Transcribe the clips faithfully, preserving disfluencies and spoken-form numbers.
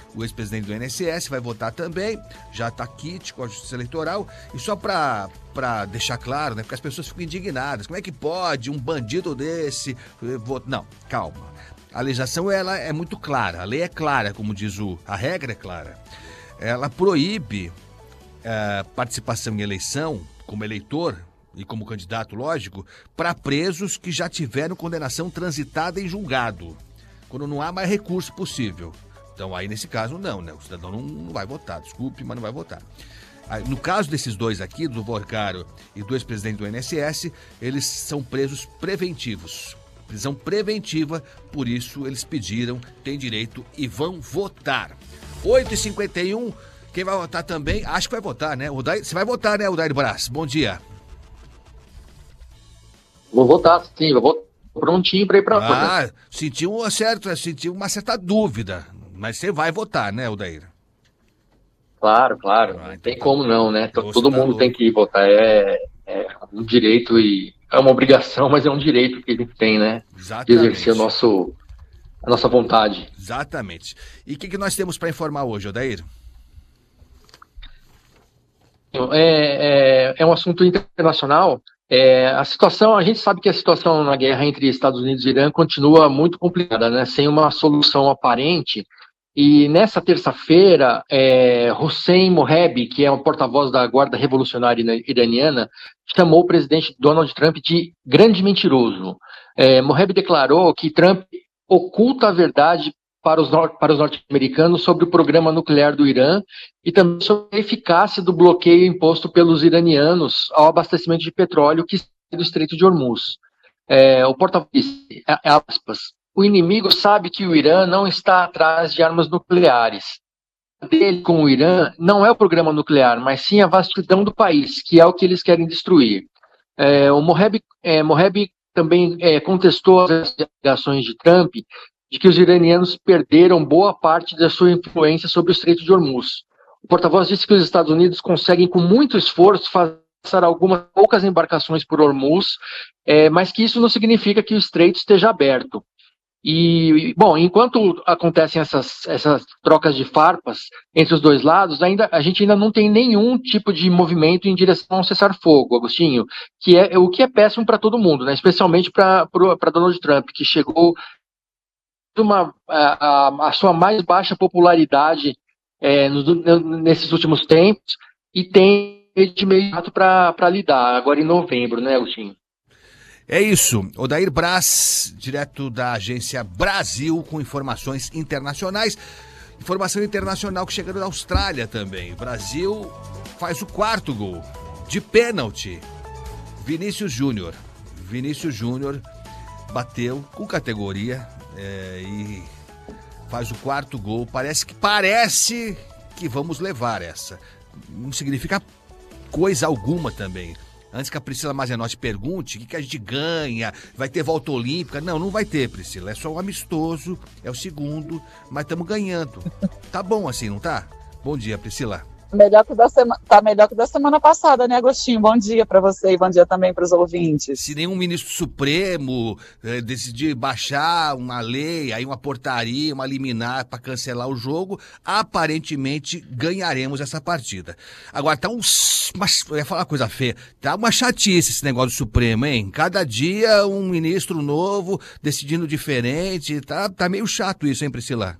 o ex-presidente do I N S S, vai votar também, já está quite com a Justiça Eleitoral. E só para para deixar claro, né, porque as pessoas ficam indignadas, como é que pode um bandido desse votar? Não, calma. A legislação ela é muito clara, a lei é clara, como diz o... A regra é clara. Ela proíbe a participação em eleição, como eleitor e como candidato, lógico, para presos que já tiveram condenação transitada em julgado, quando não há mais recurso possível. Então aí nesse caso não, né? O cidadão não, não vai votar, desculpe, mas não vai votar. No caso desses dois aqui, do Vorcaro e do ex-presidente do I N S S, eles são presos preventivos. Prisão preventiva, por isso eles pediram, têm direito e vão votar. oito e cinquenta e um, quem vai votar também, acho que vai votar, né? O Dair, você vai votar, né, Odair Braz? Bom dia. Vou votar, sim, eu vou prontinho para ir para Ah, né? sentiu uma certa, sentiu uma certa dúvida, mas você vai votar, né, Odair? Claro, claro, ah, não então tem tá como não, né? Todo, todo mundo tem que votar, é, é um direito e é uma obrigação, mas é um direito que a gente tem, né? Exatamente. De exercer o nosso, a nossa vontade. Exatamente. E o que, que nós temos para informar hoje, Odair? É, é, é um assunto internacional. É, a situação, a gente sabe que a situação na guerra entre Estados Unidos e Irã continua muito complicada, né? Sem uma solução aparente. E nessa terça-feira, é, Hossein Mohabi, que é o porta-voz da Guarda Revolucionária Iraniana, chamou o presidente Donald Trump de grande mentiroso. É, Mohabi declarou que Trump oculta a verdade para os, para os norte-americanos sobre o programa nuclear do Irã e também sobre a eficácia do bloqueio imposto pelos iranianos ao abastecimento de petróleo que sai do Estreito de Hormuz. É, o porta-voz disse, aspas, o inimigo sabe que o Irã não está atrás de armas nucleares. A dele com o Irã não é o programa nuclear, mas sim a vastidão do país, que é o que eles querem destruir. É, o Mohabi, é, Mohabi também é, contestou as alegações de Trump de que os iranianos perderam boa parte da sua influência sobre o Estreito de Hormuz. O porta-voz disse que os Estados Unidos conseguem, com muito esforço, passar algumas poucas embarcações por Hormuz, é, mas que isso não significa que o estreito esteja aberto. E, bom, enquanto acontecem essas, essas trocas de farpas entre os dois lados, ainda, a gente ainda não tem nenhum tipo de movimento em direção a um cessar-fogo, Agostinho, que é o que é péssimo para todo mundo, né? Especialmente para Donald Trump, que chegou uma, a, a, a sua mais baixa popularidade é, no, nesses últimos tempos e tem de imediato para lidar, agora em novembro, né, Agostinho? É isso, Odair Braz, direto da agência Brasil, com informações internacionais. Informação internacional que chega da Austrália também. O Brasil faz o quarto gol de pênalti. Vinícius Júnior. Vinícius Júnior bateu com categoria é, e faz o quarto gol. Parece que parece que vamos levar essa. Não significa coisa alguma também. Antes que a Priscila Mazenotti pergunte o que, que a gente ganha, vai ter volta olímpica. Não, não vai ter, Priscila. É só um amistoso, é o segundo, mas estamos ganhando. Tá bom assim, não tá? Bom dia, Priscila. Melhor que da sema... Tá melhor que da semana passada, né, Agostinho? Bom dia para você e bom dia também para os ouvintes. Se nenhum ministro supremo eh, decidir baixar uma lei, aí uma portaria, uma liminar para cancelar o jogo, aparentemente ganharemos essa partida. Agora, tá um... Mas, eu ia falar uma coisa feia. Tá uma chatice esse negócio do Supremo, hein? Cada dia um ministro novo decidindo diferente. Tá, tá meio chato isso, hein, Priscila?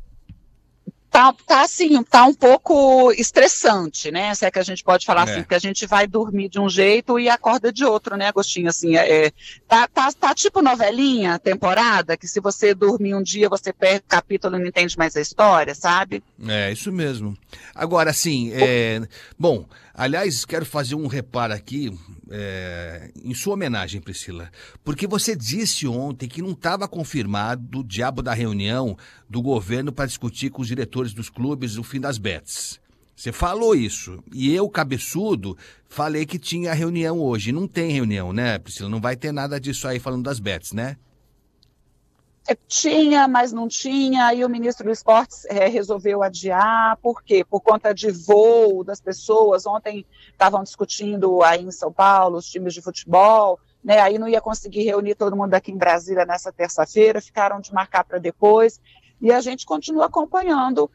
Tá, tá assim, tá um pouco estressante, né? Se é que a gente pode falar é. assim, porque a gente vai dormir de um jeito e acorda de outro, né, Agostinho? Assim, é, tá, tá, tá tipo novelinha, temporada, que se você dormir um dia, você perde o capítulo e não entende mais a história, sabe? É, isso mesmo. Agora, assim, é, bom, aliás, quero fazer um reparo aqui, é, em sua homenagem, Priscila, porque você disse ontem que não estava confirmado o diabo da reunião do governo para discutir com os diretores dos clubes o fim das bets. Você falou isso. E eu, cabeçudo, falei que tinha reunião hoje. Não tem reunião, né, Priscila? Não vai ter nada disso aí falando das bets, né? É, tinha, mas não tinha. Aí o ministro do Esportes é, resolveu adiar. Por quê? Por conta de voo das pessoas. Ontem estavam discutindo aí em São Paulo os times de futebol, né? Aí não ia conseguir reunir todo mundo aqui em Brasília nessa terça-feira. Ficaram de marcar para depois. E a gente continua acompanhando